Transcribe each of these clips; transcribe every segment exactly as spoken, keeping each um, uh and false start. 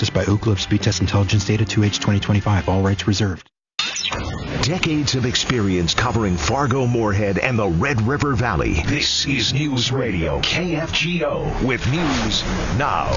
processed by Oak Grove Speed Test Intelligence Data two H twenty twenty-five. All rights reserved. Decades of experience covering Fargo, Moorhead, and the Red River Valley. This is News Radio K F G O with news now.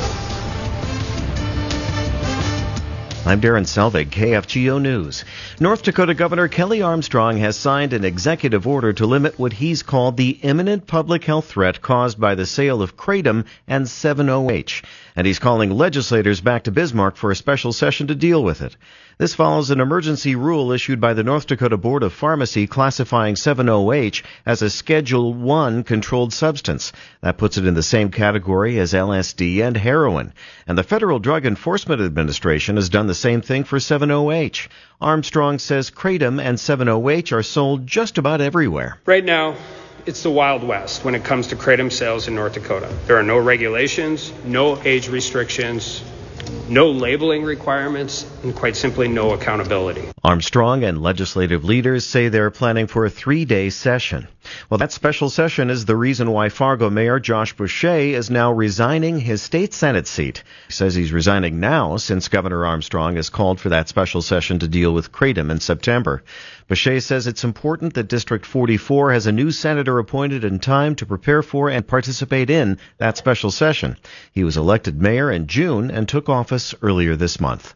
I'm Darren Selvig, K F G O News. North Dakota Governor Kelly Armstrong has signed an executive order to limit what he's called the imminent public health threat caused by the sale of Kratom and seven O H. And he's calling legislators back to Bismarck for a special session to deal with it. This follows an emergency rule issued by the North Dakota Board of Pharmacy classifying seven O H as a Schedule one controlled substance. That puts it in the same category as L S D and heroin. And the Federal Drug Enforcement Administration has done the same thing for seven O H. Armstrong says Kratom and seven O H are sold just about everywhere. Right now, it's the Wild West when it comes to Kratom sales in North Dakota. There are no regulations, no age restrictions, no labeling requirements, and quite simply no accountability. Armstrong and legislative leaders say they're planning for a three-day session. Well, that special session is the reason why Fargo Mayor Josh Boucher is now resigning his state Senate seat. He says he's resigning now since Governor Armstrong has called for that special session to deal with Kratom in September. Boucher says it's important that District forty-four has a new senator appointed in time to prepare for and participate in that special session. He was elected mayor in June and took office earlier this month.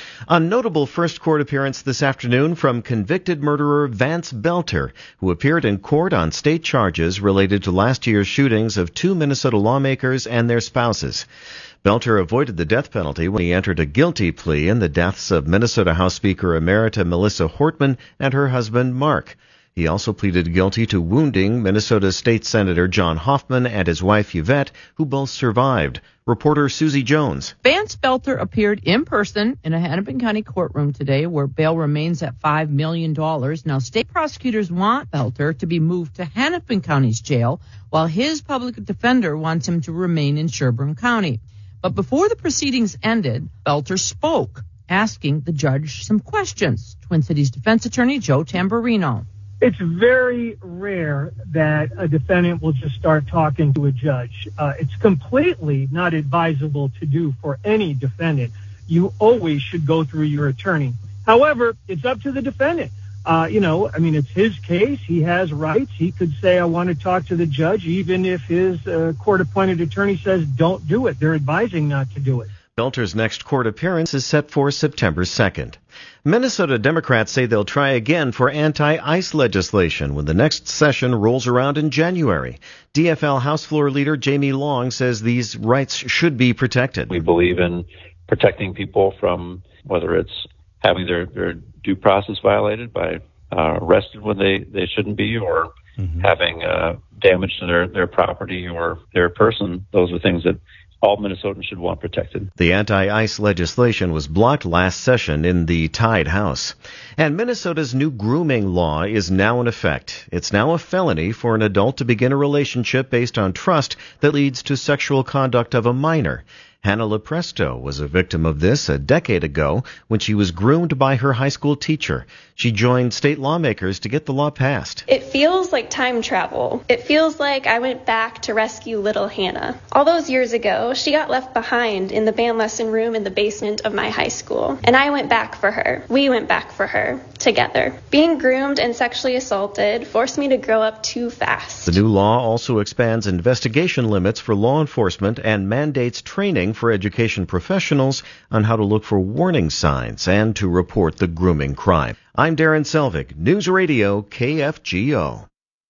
A notable first court appearance this afternoon from convicted murderer Vance Belter, who appeared in court on state charges related to last year's shootings of two Minnesota lawmakers and their spouses. Belter avoided the death penalty when he entered a guilty plea in the deaths of Minnesota House Speaker Emerita Melissa Hortman and her husband Mark. He also pleaded guilty to wounding Minnesota State Senator John Hoffman and his wife Yvette, who both survived. Reporter Susie Jones. Vance Belter appeared in person in a Hennepin County courtroom today where bail remains at five million dollars. Now, state prosecutors want Belter to be moved to Hennepin County's jail, while his public defender wants him to remain in Sherburne County. But before the proceedings ended, Belter spoke, asking the judge some questions. Twin Cities defense attorney Joe Tamburino. It's very rare that a defendant will just start talking to a judge. Uh, it's completely not advisable to do for any defendant. You always should go through your attorney. However, it's up to the defendant. Uh, you know, I mean, it's his case. He has rights. He could say, I want to talk to the judge, even if his uh, court-appointed attorney says, don't do it. They're advising not to do it. Belter's next court appearance is set for September second. Minnesota Democrats say they'll try again for anti-ICE legislation when the next session rolls around in January. D F L House Floor Leader Jamie Long says these rights should be protected. We believe in protecting people from whether it's having their, their due process violated by uh, arrested when they, they shouldn't be, or mm-hmm. having uh, damage to their, their property or their person. Those are things that all Minnesotans should want protected. The anti-ICE legislation was blocked last session in the tied House. And Minnesota's new grooming law is now in effect. It's now a felony for an adult to begin a relationship based on trust that leads to sexual conduct of a minor. Hannah Lepresto was a victim of this a decade ago when she was groomed by her high school teacher. She joined state lawmakers to get the law passed. It feels like time travel. It feels like I went back to rescue little Hannah. All those years ago, she got left behind in the band lesson room in the basement of my high school. And I went back for her. We went back for her. Together. Being groomed and sexually assaulted forced me to grow up too fast. The new law also expands investigation limits for law enforcement and mandates training for education professionals on how to look for warning signs and to report the grooming crime. I'm Darren Selvig, News Radio K F G O.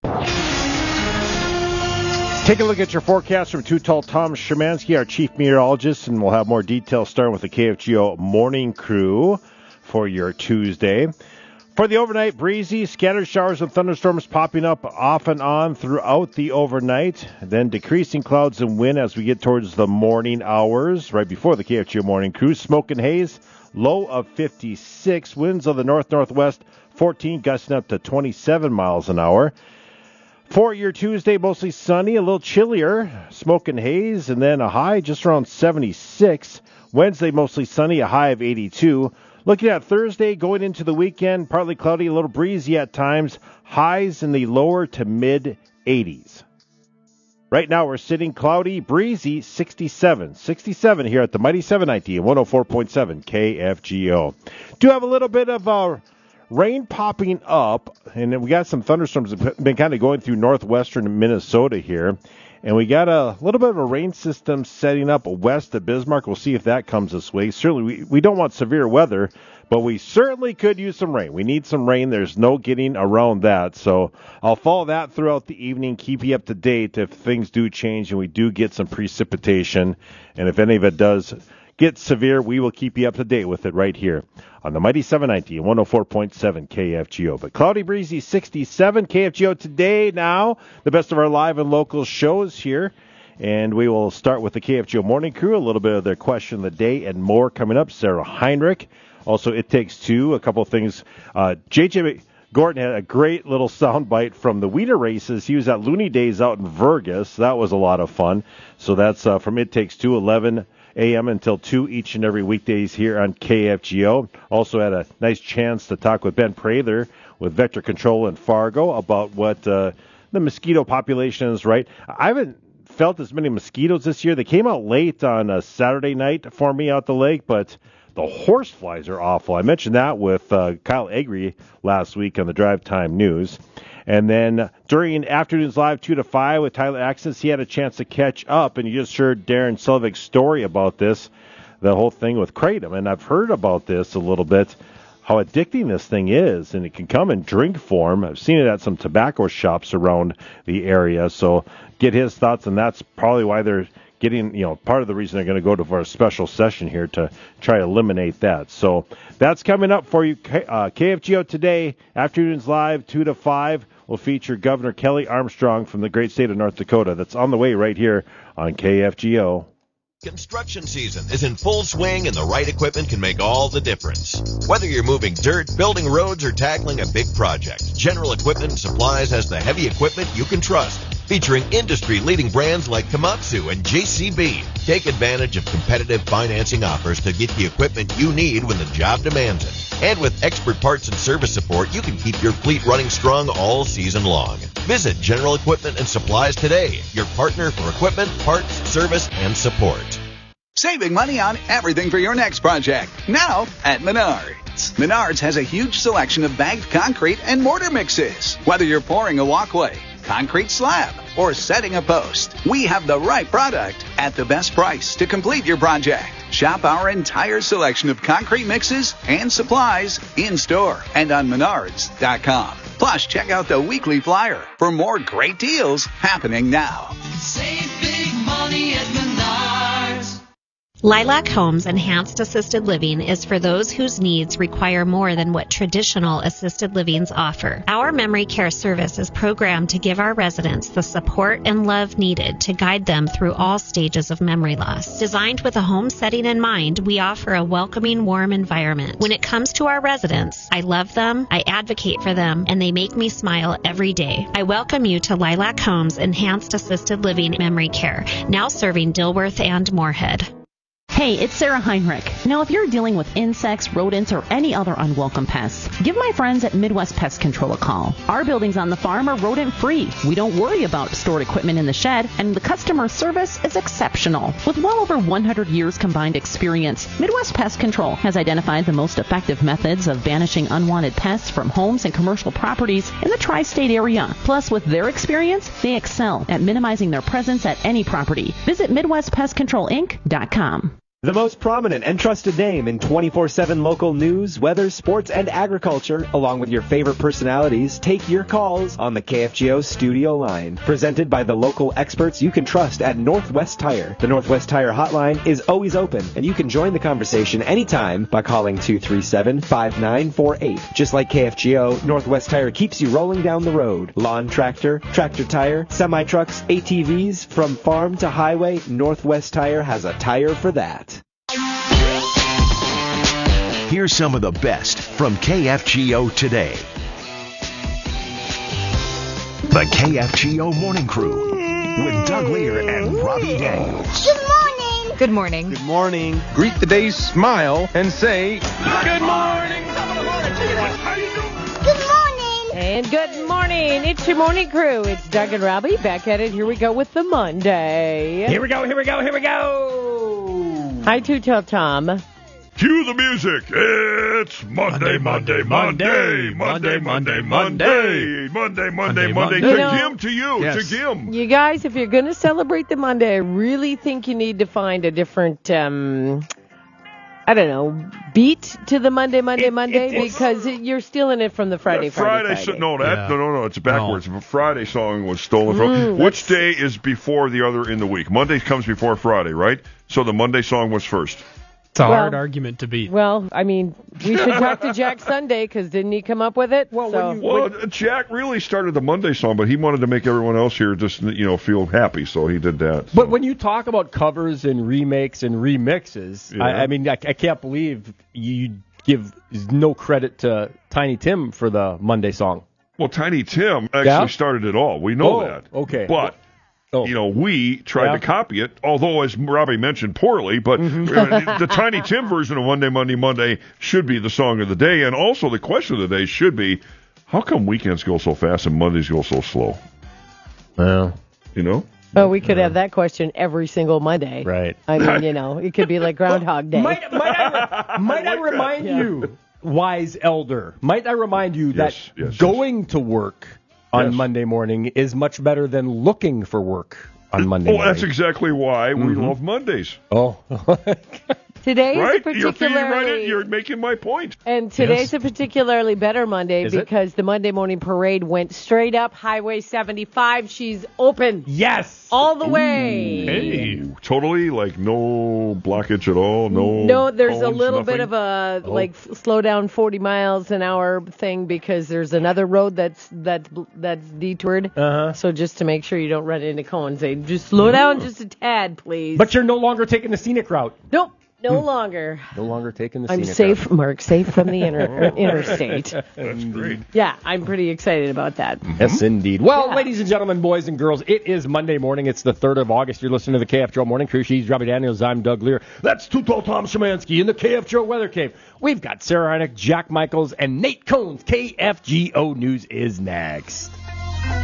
Take a look at your forecast from Too Tall Tom Shermansky, our chief meteorologist, and we'll have more details starting with the K F G O morning crew for your Tuesday. For the overnight, breezy, scattered showers and thunderstorms popping up off and on throughout the overnight. Then decreasing clouds and wind as we get towards the morning hours, right before the K F G O morning crew. Smoke and haze, low of fifty-six. Winds of the north-northwest, fourteen, gusting up to twenty-seven miles an hour. For your Tuesday, mostly sunny, a little chillier, smoke and haze, and then a high just around seventy-six. Wednesday, mostly sunny, a high of eighty-two. Looking at Thursday, going into the weekend, partly cloudy, a little breezy at times, highs in the lower to mid eighties. Right now we're sitting cloudy, breezy, sixty-seven. sixty-seven here at the Mighty seven ninety and one oh four point seven K F G O. Do have a little bit of uh, rain popping up, and then we got some thunderstorms that have been kind of going through northwestern Minnesota here. And we got a little bit of a rain system setting up west of Bismarck. We'll see if that comes this way. Certainly, we, we don't want severe weather, but we certainly could use some rain. We need some rain. There's no getting around that. So I'll follow that throughout the evening, keep you up to date if things do change and we do get some precipitation. And if any of it does get severe, we will keep you up to date with it right here on the Mighty seven ninety and one oh four point seven K F G O. But cloudy, breezy, sixty-seven. K F G O today now. The best of our live and local shows here. And we will start with the K F G O Morning Crew, a little bit of their question of the day and more coming up. Sarah Heinrich. Also, It Takes Two, a couple of things. Uh, J J Gordon had a great little soundbite from the Wiener races. He was at Looney Days out in Vergas. That was a lot of fun. So that's uh, from It Takes Two, eleven a.m. until two each and every weekdays here on K F G O. Also had a nice chance to talk with Ben Prather with Vector Control in Fargo about what uh, the mosquito population is, right? I haven't felt as many mosquitoes this year. They came out late on a Saturday night for me out the lake, but the horse flies are awful. I mentioned that with uh, Kyle Agri last week on the Drive Time News. And then during Afternoons Live two to five with Tyler Axons, he had a chance to catch up, and you just heard Darren Selvig's story about this, the whole thing with Kratom. And I've heard about this a little bit, how addicting this thing is, and it can come in drink form. I've seen it at some tobacco shops around the area, so get his thoughts, and that's probably why they're getting, you know, part of the reason they're going to go to for a special session here to try to eliminate that. So that's coming up for you. Uh, K F G O today, Afternoons Live, two to five, will feature Governor Kelly Armstrong from the great state of North Dakota. That's on the way right here on K F G O. Construction season is in full swing, and the right equipment can make all the difference. Whether you're moving dirt, building roads, or tackling a big project, General Equipment and Supplies has the heavy equipment you can trust. Featuring industry-leading brands like Komatsu and J C B. Take advantage of competitive financing offers to get the equipment you need when the job demands it. And with expert parts and service support, you can keep your fleet running strong all season long. Visit General Equipment and Supplies today, your partner for equipment, parts, service, and support. Saving money on everything for your next project. Now at Menards. Menards has a huge selection of bagged concrete and mortar mixes. Whether you're pouring a walkway, concrete slab, or setting a post, we have the right product at the best price to complete your project. Shop our entire selection of concrete mixes and supplies in-store and on menards dot com. Plus, check out the weekly flyer for more great deals happening now. Save big money at Menards. Lilac Homes Enhanced Assisted Living is for those whose needs require more than what traditional assisted livings offer. Our memory care service is programmed to give our residents the support and love needed to guide them through all stages of memory loss. Designed with a home setting in mind, we offer a welcoming, warm environment. When it comes to our residents, I love them, I advocate for them, and they make me smile every day. I welcome you to Lilac Homes Enhanced Assisted Living Memory Care, now serving Dilworth and Moorhead. Hey, it's Sarah Heinrich. Now, if you're dealing with insects, rodents, or any other unwelcome pests, give my friends at Midwest Pest Control a call. Our buildings on the farm are rodent-free. We don't worry about stored equipment in the shed, and the customer service is exceptional. With well over one hundred years combined experience, Midwest Pest Control has identified the most effective methods of banishing unwanted pests from homes and commercial properties in the tri-state area. Plus, with their experience, they excel at minimizing their presence at any property. Visit Midwest Pest Control Inc dot com. The most prominent and trusted name in twenty-four seven local news, weather, sports, and agriculture, along with your favorite personalities, take your calls on the K F G O studio line. Presented by the local experts you can trust at Northwest Tire. The Northwest Tire hotline is always open, and you can join the conversation anytime by calling two three seven, five nine four eight. Just like K F G O, Northwest Tire keeps you rolling down the road. Lawn tractor, tractor tire, semi-trucks, A T Vs, from farm to highway, Northwest Tire has a tire for that. Here's some of the best from K F G O today. The K F G O Morning Crew with Doug Lear and Robbie Daniels. Good morning. Good morning. Good morning. Greet the day, smile, and say, good morning. Good morning. And good morning. It's your morning crew. It's Doug and Robbie back at it. Here we go with the Monday. Here we go, here we go, here we go. Hi, Two-Tail Tom. Cue the music. It's Monday, Monday, Monday, Monday, Monday, Monday, Monday, Monday, Monday, Monday. To Gim, to you, to Gim. You guys, if you're going to celebrate the Monday, I really think you need to find a different, um, I don't know, beat to the Monday, Monday, it, Monday, it, because it, you're stealing it from the Friday, yeah, Friday, Friday, Friday. So, no, that, yeah. no, no, no, it's backwards. No. The Friday song was stolen from. Mm, Which day is before the other in the week? Monday comes before Friday, right? So the Monday song was first. It's a well, hard argument to beat. Well, I mean, we should talk to Jack Sunday, because didn't he come up with it? Well, so, when you, well when, Jack really started the Monday song, but he wanted to make everyone else here just, you know, feel happy, so he did that. So. But when you talk about covers and remakes and remixes, yeah. I, I mean, I, I can't believe you give no credit to Tiny Tim for the Monday song. Well, Tiny Tim actually yeah? started it all. We know oh, that. Okay. But... Oh. You know, we tried yeah. to copy it, although, as Robbie mentioned, poorly, but mm-hmm. the Tiny Tim version of Monday, Monday, Monday should be the song of the day, and also the question of the day should be, how come weekends go so fast and Mondays go so slow? Well, you know? Well, we could yeah. have that question every single Monday. Right. I mean, you know, it could be like Groundhog Day. Might, might I, might I, like I remind yeah. you, wise elder, might I remind you that yes, yes, going yes. to work on yes. Monday morning is much better than looking for work on Monday oh, morning. That's exactly why we mm-hmm. love Mondays. Oh. Today's right? a particularly... You're, right. You're making my point. And today's yes. a particularly better Monday is because it? the Monday morning parade went straight up Highway seventy-five. She's open. Yes. All the way. Hey. Totally, like no blockage at all? No No, there's cones, a little nothing? bit of a, oh. like, slow down forty miles an hour thing because there's another road that's that's, that's detoured. Uh-huh. So just to make sure you don't run into cones, they just slow down just a tad, please. But you're no longer taking the scenic route. Nope. No longer. No longer taking the I'm scenic safe, route. Mark, safe from the inter- interstate. That's great. Yeah, I'm pretty excited about that. Mm-hmm. Yes, indeed. Well, yeah. ladies and gentlemen, boys and girls, it is Monday morning. It's the third of August. You're listening to the K F G O Morning Crew. She's Robbie Daniels. I'm Doug Lear. That's Two-Tall Tom Szymanski in the K F G O Weather Cave. We've got Sarah Heineck, Jack Michaels, and Nate Cones. K F G O News is next.